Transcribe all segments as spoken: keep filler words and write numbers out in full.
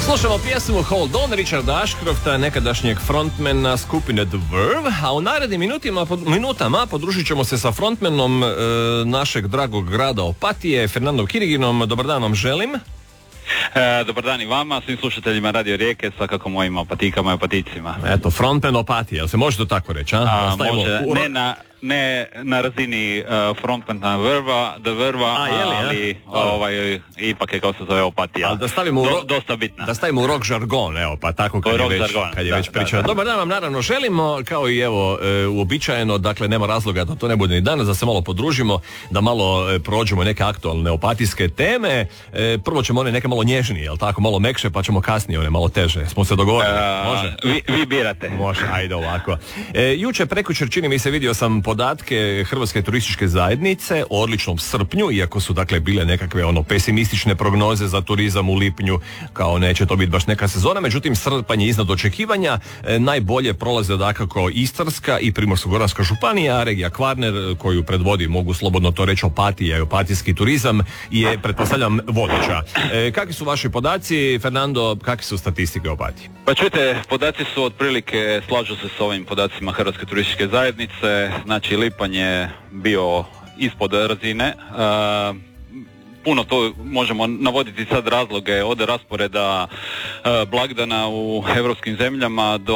Slušamo pjesmu Hold On Richarda Ashcrofta, nekadašnjeg frontmana skupine The Verve, a u narednim minutima, pod, minutama podružit ćemo se sa frontmanom e, našeg dragog grada Opatije, Fernandom Kiriginom. Dobar dan vam želim. E, dobar dan i vama, svim slušateljima Radio Rijeke, svakako mojim opatikama i opaticima. Eto, frontman Opatije, jel se može to tako reći? A? A, može, u... ne na... Ne na razini uh, frontmana Verva, The Verva, A, jeli, ali ovaj, ipak je kao se zove Opatija. Da stavimo u ro- Do, dosta bitna. Da stavimo u rock žargon, evo, pa tako kad je već, žargon, kad je da, već pričano. Dobar dan vam naravno želimo, kao i evo, e, uobičajeno, dakle nema razloga da to ne bude ni danas, da se malo podružimo, da malo e, prođemo neke aktualne opatijske teme. E, prvo ćemo one neke malo nježnije, jel tako, malo mekše, pa ćemo kasnije one malo teže. Smo se dogovorili? Uh, Može? Vi, vi birate. Može, ajde ovako. E, juče, prekjučer, čini mi se, vidio sam podatke Hrvatske turističke zajednice o odličnom srpnju, iako su dakle bile nekakve ono pesimistične prognoze za turizam u lipnju, kao neće to biti baš neka sezona, međutim srpanj je iznad očekivanja. E, najbolje prolaze dakako Istarska i Primorsko-goranska županija, regija Kvarner koju predvodi, mogu slobodno to reći, Opatija i opatijski turizam je, pretpostavljam, vodeća. E, kakvi su vaši podaci, Fernando, kakvi su statistike Opatije? Pa čujte, podaci su otprilike, slažu se s ovim podacima Hrvatske turističke zajednice, znači lipanj je bio ispod razine. Uh, puno to možemo navoditi sad razloge od rasporeda uh, blagdana u europskim zemljama do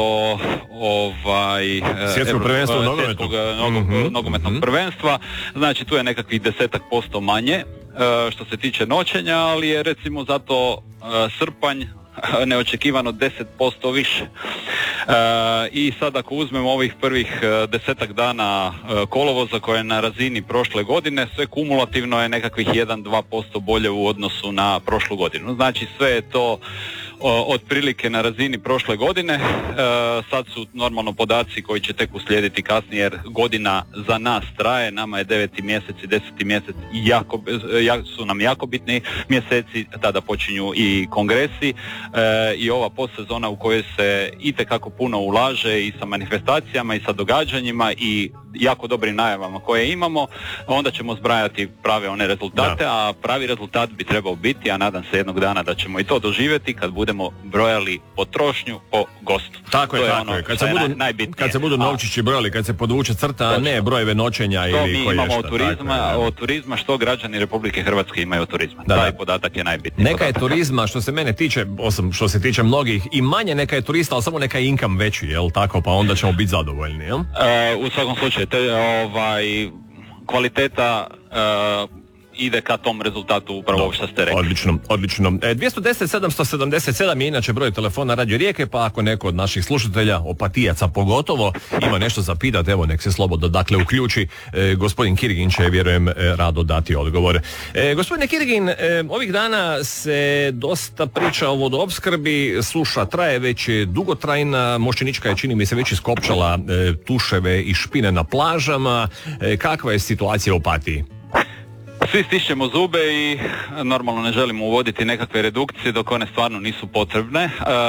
ovaj svjetskog prvenstva u nogometu. Nogometnog mm-hmm. prvenstva. Znači tu je nekakvih desetak posto manje uh, što se tiče noćenja, ali je recimo zato uh, srpanj neočekivano deset posto više. E, I sad ako uzmemo ovih prvih e, desetak dana e, kolovoza koje je na razini prošle godine, sve kumulativno je nekakvih jedan do dva posto bolje u odnosu na prošlu godinu. Znači sve je to o, otprilike na razini prošle godine. E, sad su normalno podaci koji će tek uslijediti kasnije, jer godina za nas traje, nama je deveti mjesec i deseti mjesec jako, jako, su nam jako bitni mjeseci, tada počinju i kongresi. E, i ova postsezona u kojoj se itekako puno ulaže i sa manifestacijama i sa događanjima i jako dobrim najavama koje imamo, onda ćemo zbrajati prave one rezultate, da. A pravi rezultat bi trebao biti, a nadam se jednog dana da ćemo i to doživjeti kad budemo brojali potrošnju po gostu. Tako je, to je tako ono je. Kad se budu, najbitnije. Kad se budu novčići brojali, kad se podvuče crta, a ne brojeve noćenja to ili mi koje imamo šta, od turizma, tako je, od turizma što građani Republike Hrvatske imaju od turizma. Da, Taj da. podatak je najbitniji. Neka podatak. je turizma, što se mene tiče, osim što se tiče mnogih, i manje neka je turista, ali samo neka je income veći, jel tako, pa onda ćemo biti zadovoljni, jel? E, u svakom slučaju, te, ovaj, kvaliteta e, ide ka tom rezultatu upravo ovo što ste rekli. Odlično, odlično. E, dvjesto deset sedamsto sedamdeset sedam je inače broj telefona Radio Rijeke, pa ako neko od naših slušatelja, opatijaca pogotovo, ima nešto za pitat, evo nek se slobodno dakle uključi. E, gospodin Kirigin će, vjerujem, e, rado dati odgovor. E, gospodine Kirigin, e, ovih dana se dosta priča o vodoopskrbi, suša traje već dugotrajna, Mošćenička je, čini mi se, već iskopčala e, tuševe i špine na plažama. E, kakva je situacija u Opatiji? Svi stišćemo zube i normalno ne želimo uvoditi nekakve redukcije dok one stvarno nisu potrebne. E,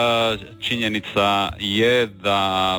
činjenica je da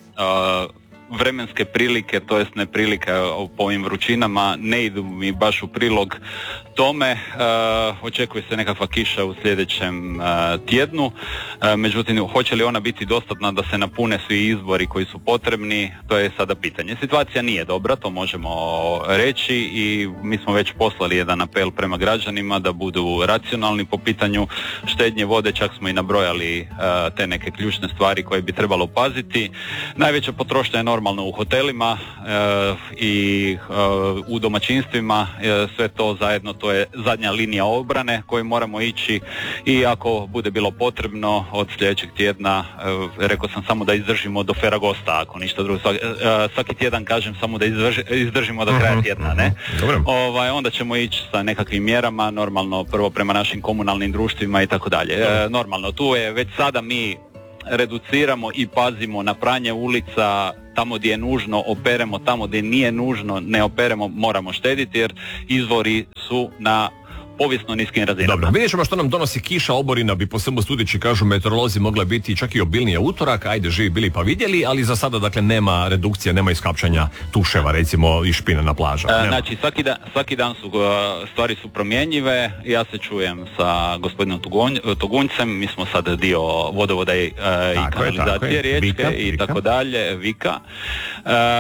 e, vremenske prilike, to jest neprilike po ovim vrućinama, ne idu mi baš u prilog tome. E, očekuje se nekakva kiša u sljedećem e, tjednu, e, međutim hoće li ona biti dostatna da se napune svi izvori koji su potrebni, to je sada pitanje. Situacija nije dobra, to možemo reći, i mi smo već poslali jedan apel prema građanima da budu racionalni po pitanju štednje vode, čak smo i nabrojali e, te neke ključne stvari koje bi trebalo paziti. Najveća potrošnja je normalno u hotelima e, i e, u domaćinstvima, e, sve to zajedno, to je zadnja linija obrane koju moramo ići, i ako bude bilo potrebno od sljedećeg tjedna, e, rekao sam samo da izdržimo do Feragosta, ako ništa drugo, svaki, e, svaki tjedan kažem samo da izdrži, izdržimo do kraja tjedna, ne? Ovaj, onda ćemo ići sa nekakvim mjerama, normalno prvo prema našim komunalnim društvima i tako dalje. E, normalno, tu je već sada mi reduciramo i pazimo na pranje ulica, tamo gdje je nužno operemo, tamo gdje nije nužno ne operemo, moramo štediti jer izvori su na povijesno niskim razinama. Dobro, vidjet ćemo što nam donosi kiša, oborina bi po svemu sudeći, kažu meteorolozi, mogla biti čak i obilnije utorak, ajde živi bili pa vidjeli, ali za sada dakle nema redukcija, nema iskapčanja tuševa recimo i špina na plaža. E, znači svaki, da, svaki dan su stvari su promjenjive, ja se čujem sa gospodinom Tugonj, Togunjcem, mi smo sad dio vodovoda i, e, i kanalizacije riječke i tako dalje, Vika. E,